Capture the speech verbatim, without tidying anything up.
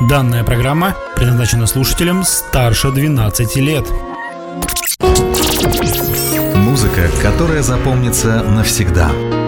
Данная программа предназначена слушателям старше двенадцати лет. Музыка, которая запомнится навсегда.